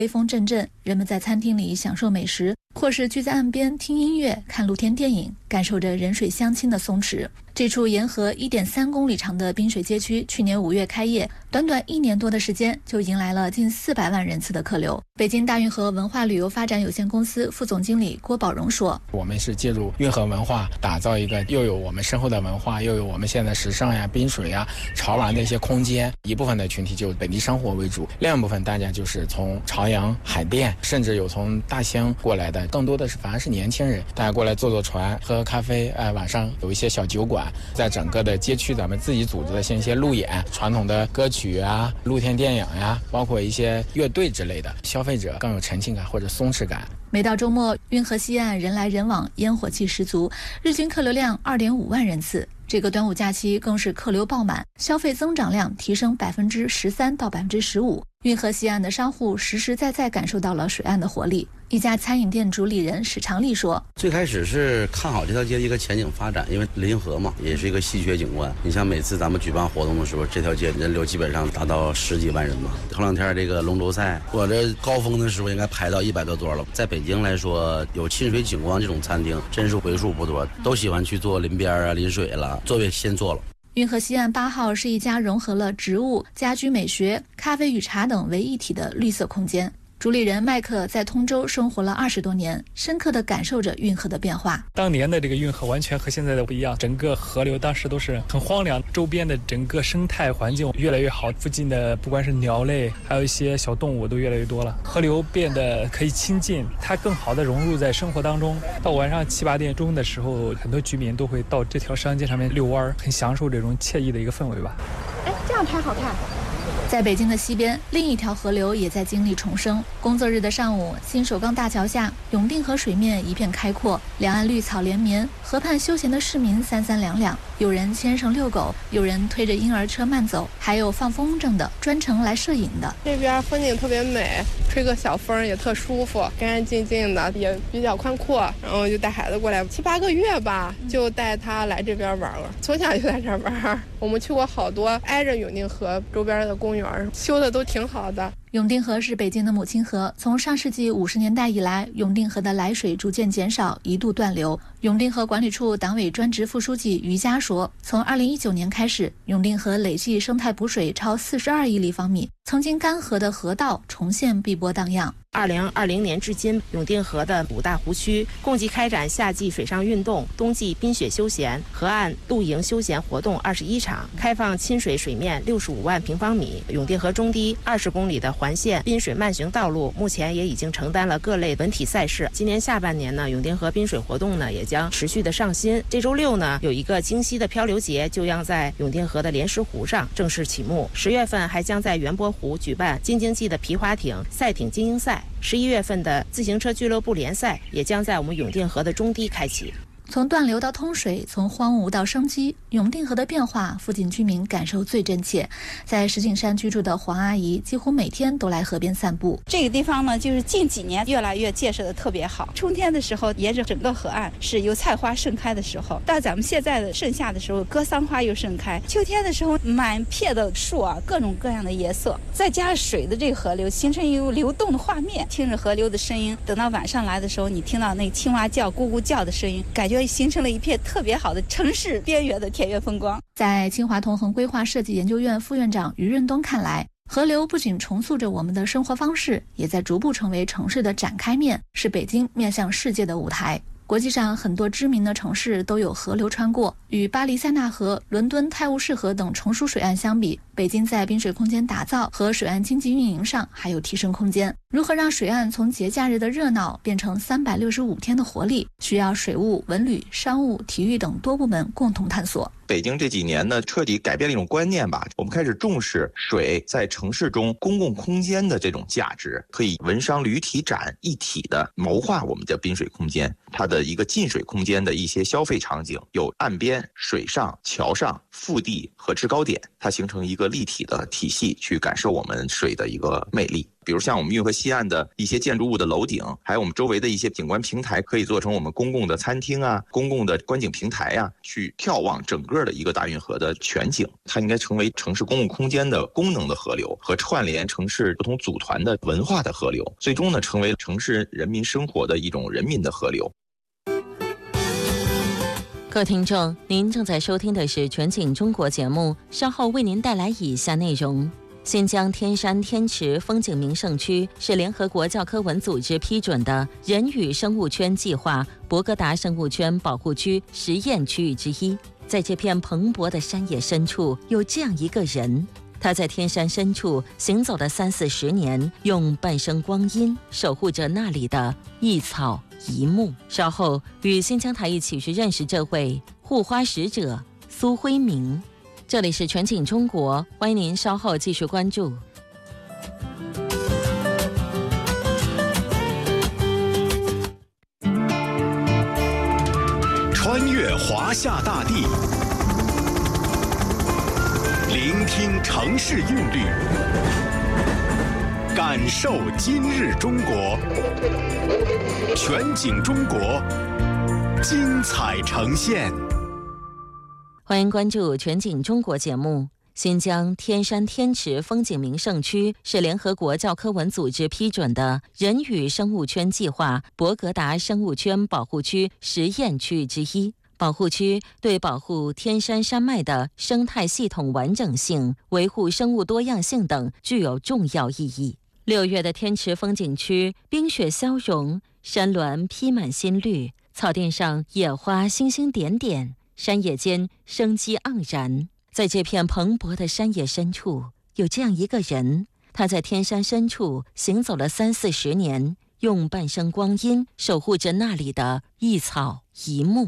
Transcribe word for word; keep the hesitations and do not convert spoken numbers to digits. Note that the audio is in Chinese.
微风阵阵，人们在餐厅里享受美食，或是聚在岸边听音乐、看露天电影，感受着人水相亲的松弛。这处沿河 一点三公里长的滨水街区，去年五月开业，短短一年多的时间，就迎来了近四百万人次的客流。北京大运河文化旅游发展有限公司副总经理郭宝荣说：“ 我们是借助运河文化，打造一个又有我们深厚的文化，又有我们现在时尚呀、滨水呀、潮玩的一些空间。一部分的群体就本地生活为主，另一部分大家就是从朝阳、海淀，甚至有从大兴过来的，更多的是反而是年轻人，大家过来坐坐船、喝喝咖啡。哎、呃，晚上有一些小酒馆。”在整个的街区，咱们自己组织的像一些路演、传统的歌曲啊、露天电影呀，包括一些乐队之类的，消费者更有沉浸感或者松弛感。 每到周末，运河西岸人来人往，烟火气十足，日均客流量 二点五万人次。这个端午假期更是客流爆满，消费增长量提升百分之十三到百分之十五。运河西岸的商户实实在在感受到了水岸的活力。一家餐饮店主理人史长利说：“ 最开始是看好这条街的一个前景发展，因为临河嘛，也是一个稀缺景观。你像每次咱们举办活动的时候，这条街人流基本上达到十几万人嘛。头两天这个龙舟赛，我这高峰的时候应该排到一百多桌了。在北京来说，有亲水景观这种餐厅真是为数不多，都喜欢去做临边啊、临水了，座位先坐了。” 运河西岸八号是一家融合了植物、家居美学、咖啡与茶等为一体的绿色空间。主理人麦克在通州生活了二十多年，深刻地感受着运河的变化。 当年的这个运河完全和现在的不一样，整个河流当时都是很荒凉，周边的整个生态环境越来越好，附近的不管是鸟类，还有一些小动物都越来越多了，河流变得可以亲近，它更好地融入在生活当中。到晚上七八点钟的时候，很多居民都会到这条商街上面遛弯，很享受这种惬意的一个氛围吧。 哎，这样拍好看。 在北京的西边，另一条河流也在经历重生。工作日的上午，新首钢大桥下，永定河水面一片开阔，两岸绿草连绵，河畔休闲的市民三三两两，有人牵绳遛狗，有人推着婴儿车慢走，还有放风筝的，专程来摄影的。 这边风景特别美，吹个小风也特舒服，干干净净的，也比较宽阔。然后就带孩子过来七八个月吧，就带他来这边玩了，从小就在这玩。我们去过好多挨着永定河周边的公园，修的都挺好的。 永定河是北京的母亲河，从上世纪五十年代以来，永定河的来水逐渐减少，一度断流。永定河管理处党委专职副书记于佳说，从二零一九年开始，永定河累计生态补水超四十二亿立方米，曾经干涸的河道重现碧波荡漾。 二零二零年至今，永定河的五大湖区共计开展夏季水上运动、冬季冰雪休闲、河岸露营休闲活动二十一场，开放亲水水面六十五万平方米。永定河中堤二十公里的环线滨水慢行道路，目前也已经承担了各类文体赛事。今年下半年呢，永定河滨水活动呢也将持续的上新。这周六呢，有一个京西的漂流节就将在永定河的莲石湖上正式启幕。十月份还将在元波湖举办京津冀的皮划艇赛艇精英赛。十一月份的自行车俱乐部联赛也将在我们永定河的中堤开启。 从断流到通水，从荒芜到生机，永定河的变化，附近居民感受最真切。在石景山居住的黄阿姨，几乎每天都来河边散步。 这个地方呢，就是近几年越来越建设的特别好。春天的时候，沿着整个河岸是油菜花盛开的时候；到咱们现在的盛夏的时候，格桑花又盛开。秋天的时候，满片的树啊，各种各样的颜色，再加上水的这个河流，形成一个流动的画面。听着河流的声音，等到晚上来的时候，你听到那个青蛙叫、咕咕叫的声音，感觉形成了一片特别好的城市边缘的田园风光。 在清华同恒规划设计研究院副院长于润东看来，河流不仅重塑着我们的生活方式，也在逐步成为城市的展开面，是北京面向世界的舞台。国际上很多知名的城市都有河流穿过，与巴黎塞纳河、伦敦泰晤士河等成熟水岸相比，北京在滨水空间打造和水岸经济运营上还有提升空间。如何让水岸从节假日的热闹变成三百六十五天的活力，需要水务、文旅、商务、体育等多部门共同探索。 北京这几年呢，彻底改变了一种观念吧，我们开始重视水在城市中公共空间的这种价值，可以文商旅体展一体的谋划我们的滨水空间，它的一个近水空间的一些消费场景，有岸边、水上、桥上、腹地和制高点，它形成一个立体的体系，去感受我们水的一个魅力。 比如像我们运河西岸的一些建筑物的楼顶，还有我们周围的一些景观平台，可以做成我们公共的餐厅啊、公共的观景平台啊，去眺望整个的一个大运河的全景。它应该成为城市公共空间的功能的河流，和串联城市不同组团的文化的河流，最终呢，成为城市人民生活的一种人民的河流。 各位听众，您正在收听的是全景中国节目，稍后为您带来以下内容。新疆天山天池风景名胜区是联合国教科文组织批准的人与生物圈计划博格达生物圈保护区实验区域之一。在这片蓬勃的山野深处，有这样一个人，他在天山深处行走了三四十年，用半生光阴守护着那里的一草一木。稍后与新疆台一起去认识这位护花使者苏辉明。这里是全景中国，欢迎您稍后继续关注。 穿越华夏大地，聆听城市韵律，感受今日中国。全景中国，精彩呈现。 欢迎关注全景中国节目。新疆天山天池风景名胜区是联合国教科文组织批准的人与生物圈计划博格达生物圈保护区实验区域之一。保护区对保护天山山脉的生态系统完整性、维护生物多样性等具有重要意义。六月的天池风景区，冰雪消融，山峦披满新绿，草甸上野花星星点点，山野间生机盎然。在这片蓬勃的山野深处，有这样一个人，他在天山深处行走了三四十年，用半生光阴守护着那里的一草一木。